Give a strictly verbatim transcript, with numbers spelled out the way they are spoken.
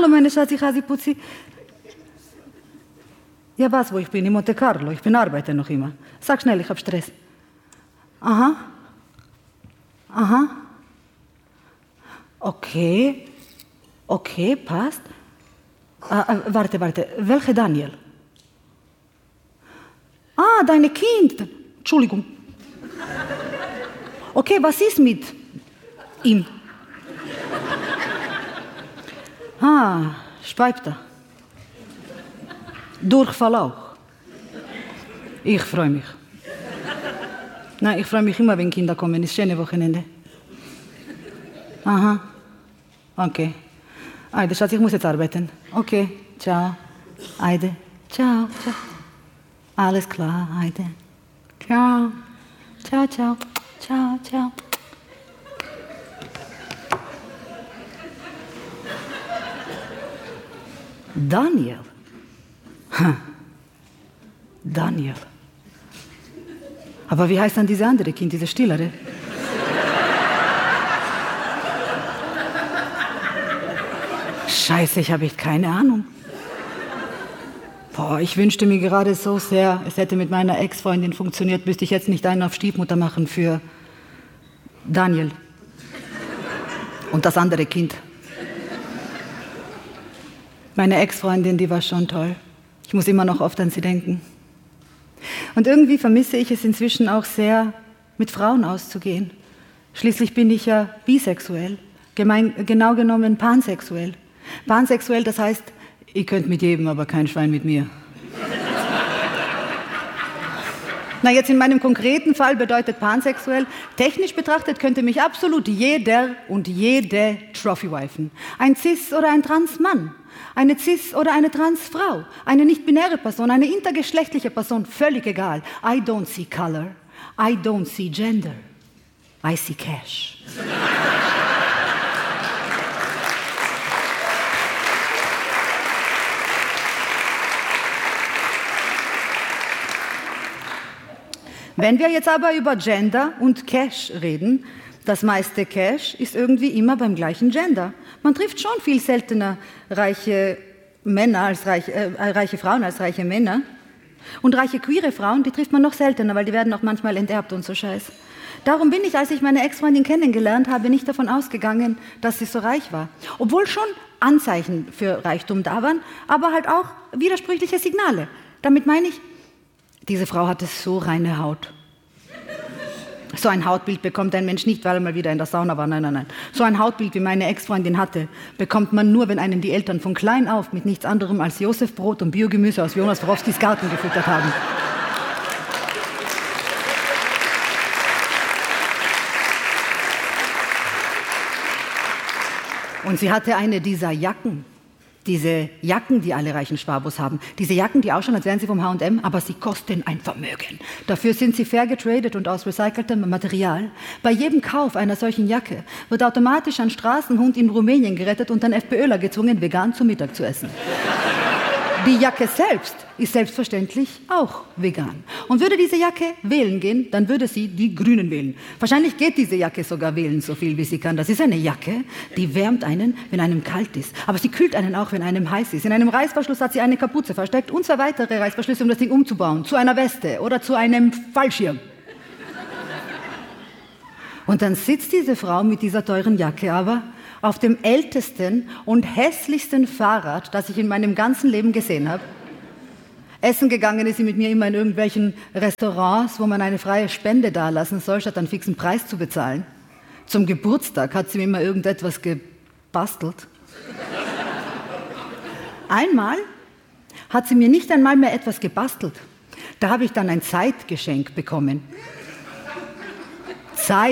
Hallo, meine Schatzi, Hasi, Putzi. Ja, was, wo ich bin? In Monte Carlo. Ich bin arbeite noch immer. Sag schnell, ich hab Stress. Aha. Aha. Okay. Okay, passt. Ah, äh, warte, warte. Welche Daniel? Ah, deine Kind. Entschuldigung. Okay, was ist mit ihm? Ah, speibt er. Durchfall auch. Ich freue mich. Nein, ich freue mich immer, wenn Kinder kommen. Ist schöne Wochenende. Aha. Okay. Eide, Schatz, ich muss jetzt arbeiten. Okay, ciao. Eide, ciao, ciao. Alles klar, Eide. Ciao. Ciao, ciao. Ciao, ciao. Daniel. Ha. Daniel. Aber wie heißt dann diese andere Kind, diese stillere? Scheiße, ich habe echt keine Ahnung. Boah, ich wünschte mir gerade so sehr, es hätte mit meiner Ex-Freundin funktioniert, müsste ich jetzt nicht einen auf Stiefmutter machen für Daniel. Und das andere Kind. Meine Ex-Freundin, die war schon toll. Ich muss immer noch oft an sie denken. Und irgendwie vermisse ich es inzwischen auch sehr, mit Frauen auszugehen. Schließlich bin ich ja bisexuell, gemein, genau genommen pansexuell. Pansexuell, das heißt, ihr könnt mit jedem, aber kein Schwein mit mir. Na, jetzt in meinem konkreten Fall bedeutet pansexuell, technisch betrachtet könnte mich absolut jeder und jede Trophy-wifen. Ein Cis- oder ein Trans-Mann, eine Cis- oder eine Trans-Frau, eine nicht-binäre Person, eine intergeschlechtliche Person, völlig egal. I don't see color, I don't see gender, I see cash. Wenn wir jetzt aber über Gender und Cash reden, das meiste Cash ist irgendwie immer beim gleichen Gender. Man trifft schon viel seltener reiche Männer als reiche, äh, reiche Frauen als reiche Männer. Und reiche queere Frauen, die trifft man noch seltener, weil die werden auch manchmal enterbt und so Scheiß. Darum bin ich, als ich meine Ex-Freundin kennengelernt habe, nicht davon ausgegangen, dass sie so reich war. Obwohl schon Anzeichen für Reichtum da waren, aber halt auch widersprüchliche Signale. Damit meine ich, diese Frau hatte so reine Haut. So ein Hautbild bekommt ein Mensch nicht, weil er mal wieder in der Sauna war. Nein, nein, nein. So ein Hautbild, wie meine Ex-Freundin hatte, bekommt man nur, wenn einen die Eltern von klein auf mit nichts anderem als Josefbrot und Biogemüse aus Jonas Borowskis Garten gefüttert haben. Und sie hatte eine dieser Jacken. Diese Jacken, die alle reichen Schwabos haben. Diese Jacken, die ausschauen, als wären sie vom H und M, aber sie kosten ein Vermögen. Dafür sind sie fair getradet und aus recyceltem Material. Bei jedem Kauf einer solchen Jacke wird automatisch ein Straßenhund in Rumänien gerettet und ein FPÖler gezwungen, vegan zu Mittag zu essen. Die Jacke selbst ist selbstverständlich auch vegan. Und würde diese Jacke wählen gehen, dann würde sie die Grünen wählen. Wahrscheinlich geht diese Jacke sogar wählen, so viel wie sie kann. Das ist eine Jacke, die wärmt einen, wenn einem kalt ist. Aber sie kühlt einen auch, wenn einem heiß ist. In einem Reißverschluss hat sie eine Kapuze versteckt und zwei weitere Reißverschlüsse, um das Ding umzubauen. Zu einer Weste oder zu einem Fallschirm. Und dann sitzt diese Frau mit dieser teuren Jacke aber auf dem ältesten und hässlichsten Fahrrad, das ich in meinem ganzen Leben gesehen habe. Essen gegangen ist sie mit mir immer in irgendwelchen Restaurants, wo man eine freie Spende dalassen soll, statt einen fixen Preis zu bezahlen. Zum Geburtstag hat sie mir immer irgendetwas gebastelt. Einmal hat sie mir nicht einmal mehr etwas gebastelt. Da habe ich dann ein Zeitgeschenk bekommen.